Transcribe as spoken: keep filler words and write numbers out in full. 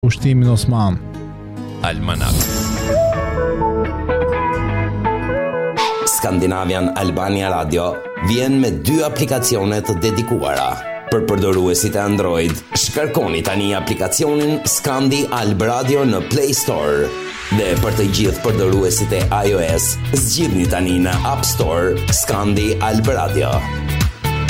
Ushtimin Osman. Almanak. Scandinavian Albania Radio vjen me dy aplikacione të dedikuara. Për përdoruesit e Android, shkarkoni tani aplikacionin Scandi Alb Radio në Play Store. Dhe për të gjithë përdoruesit e iOS, zgjidhni tani në App Store Scandi Alb Radio.